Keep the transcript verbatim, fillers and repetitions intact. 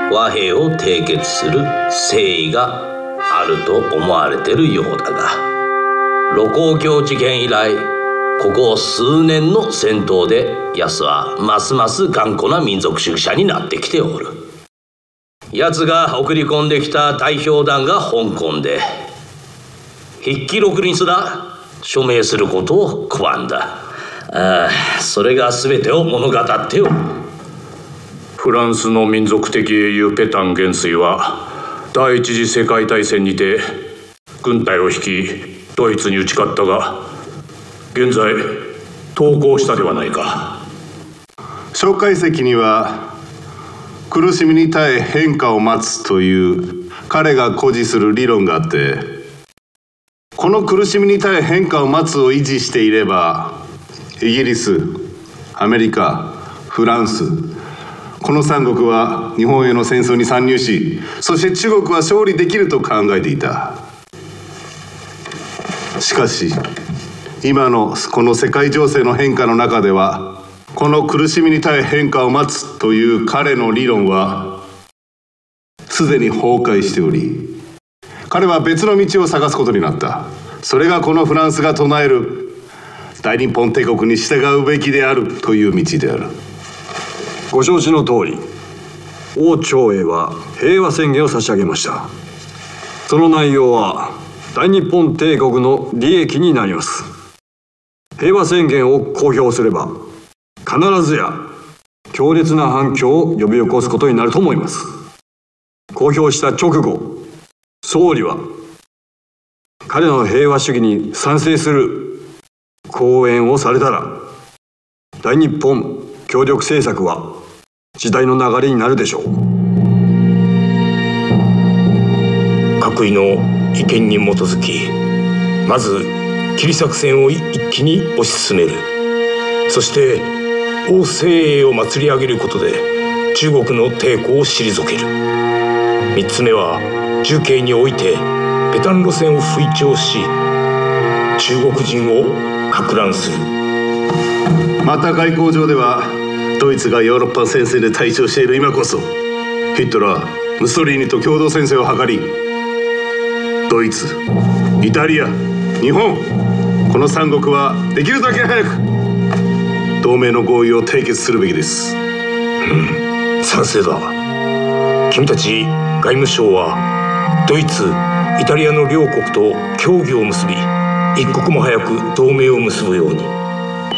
和平を締結する誠意があると思われているようだが、盧溝橋事件以来ここ数年の戦闘で奴はますます頑固な民族主義者になってきておる。奴が送り込んできた代表団が香港で筆記録にすら署名することを拒んだ。ああ、それが全てを物語っておる。 フランスの民族的英雄ペタン元帥は第一次世界大戦にて軍隊を率きドイツに打ち勝ったが、現在投降したではないか。 蒋介石には苦しみに耐え変化を待つという彼が誇示する理論があって、この苦しみに耐え変化を待つを維持していれば、イギリス、アメリカ、フランス、この三国は日本への戦争に参入し、そして中国は勝利できると考えていた。しかし今のこの世界情勢の変化の中では、この苦しみに耐え変化を待つという彼の理論はすでに崩壊しており、彼は別の道を探すことになった。それがこのフランスが唱える大日本帝国に従うべきであるという道である。 ご承知の通り、王長英は平和宣言を差し上げました。その内容は大日本帝国の利益になります。平和宣言を公表すれば必ずや強烈な反響を呼び起こすことになると思います。公表した直後、総理は彼の平和主義に賛成する講演をされたら、大日本協力政策は時代の流れになるでしょう。 各位の意見に基づき、まず切り作戦を一気に推し進める。そして王政英を祭り上げることで中国の抵抗を退ける。三つ目は重慶においてペタン路線を吹聴し、中国人を攪乱する。 また外交上では、ドイツがヨーロッパ戦線で退場している今こそ、ヒットラー、ムッソリーニと共同戦線を図り、ドイツ、イタリア、日本、この三国はできるだけ早く同盟の合意を締結するべきです。 うん、賛成だ。君たち外務省はドイツ、イタリアの両国と協議を結び、一刻も早く同盟を結ぶように。